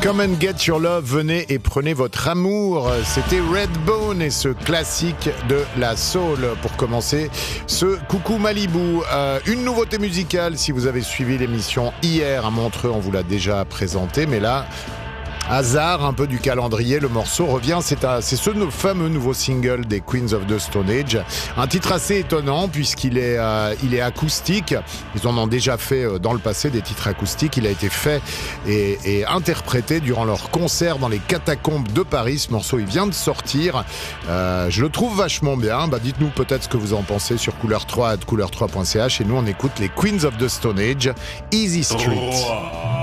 Come and get your love, venez et prenez votre amour. C'était Redbone et ce classique de la soul pour commencer ce Coucou Malibu. Une nouveauté musicale, si vous avez suivi l'émission hier à Montreux, on vous l'a déjà présenté, mais là, hasard un peu du calendrier, le morceau revient, c'est ce fameux nouveau single des Queens of the Stone Age, un titre assez étonnant puisqu'il est acoustique. Ils en ont déjà fait dans le passé des titres acoustiques. Il a été fait et interprété durant leur concert dans les catacombes de Paris. Ce morceau il vient de sortir, je le trouve vachement bien. Dites-nous peut-être ce que vous en pensez sur couleur3@couleur3.ch et nous on écoute les Queens of the Stone Age, Easy Street.